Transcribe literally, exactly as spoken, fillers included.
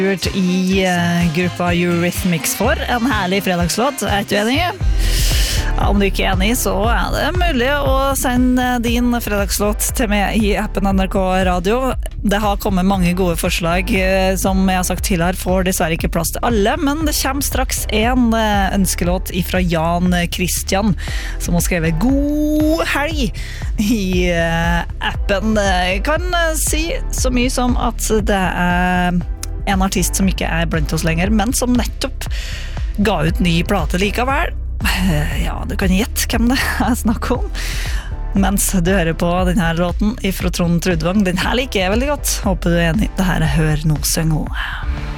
I uh, gruppa Eurythmics for en herlig fredagslåt. Er du enig? Ja, om du ikke er enig, så er det mulig å sende din fredagslåt til meg i appen N R K Radio. Det har kommet mange gode forslag. Som jeg har sagt tidligere, får dessverre ikke plass til alle, men det kommer straks en ønskelåt fra Jan Christian, som har skrevet God helg i appen. Jeg kan si så mye som at det er en artist som ikke er blant oss lenger, men som nettopp ga ut ny plate likevel. Ja, du kan gjette hvem det er snakk om. Mens du hører på denne låten fra Trond Trudvang. Den her liker jeg veldig godt. Håper du er enig. Det her er Hør nå, syng hun.